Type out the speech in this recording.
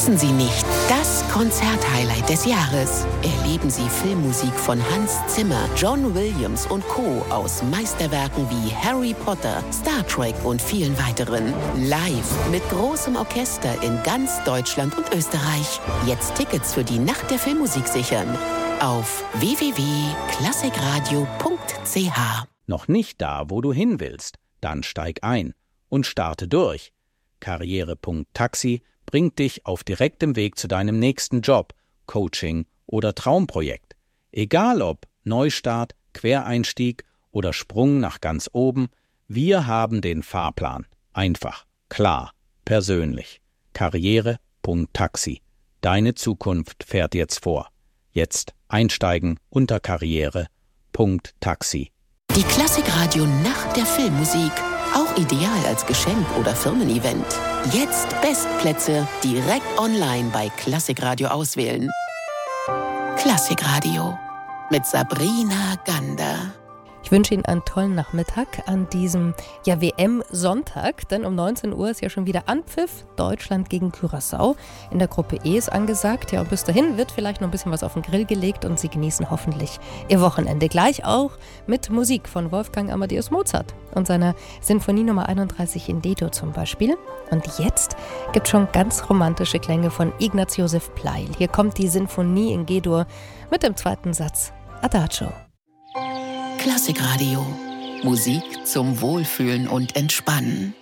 Verpassen Sie nicht das Konzerthighlight des Jahres. Erleben Sie Filmmusik von Hans Zimmer, John Williams und Co. aus Meisterwerken wie Harry Potter, Star Trek und vielen weiteren. Live mit großem Orchester in ganz Deutschland und Österreich. Jetzt Tickets für die Nacht der Filmmusik sichern. Auf www.klassikradio.ch. Noch nicht da, wo du hin willst? Dann steig ein und starte durch. Karriere.taxi bringt dich auf direktem Weg zu deinem nächsten Job, Coaching oder Traumprojekt. Egal ob Neustart, Quereinstieg oder Sprung nach ganz oben, wir haben den Fahrplan. Einfach, klar, persönlich. Karriere.taxi. Deine Zukunft fährt jetzt vor. Jetzt einsteigen unter Karriere.taxi. Die Klassikradio Nacht der Filmmusik. Auch ideal als Geschenk oder Firmen-Event. Jetzt Bestplätze direkt online bei Klassikradio auswählen. Klassikradio mit Sabrina Gander. Ich wünsche Ihnen einen tollen Nachmittag an diesem WM-Sonntag, denn um 19 Uhr ist ja schon wieder Anpfiff. Deutschland gegen Curaçao. In der Gruppe E ist angesagt. Ja, und bis dahin wird vielleicht noch ein bisschen was auf den Grill gelegt und Sie genießen hoffentlich Ihr Wochenende. Gleich auch mit Musik von Wolfgang Amadeus Mozart und seiner Sinfonie Nummer 31 in D-Dur zum Beispiel. Und jetzt gibt es schon ganz romantische Klänge von Ignaz Josef Pleil. Hier kommt die Sinfonie in G-Dur mit dem zweiten Satz Adagio. Klassikradio. Musik zum Wohlfühlen und Entspannen.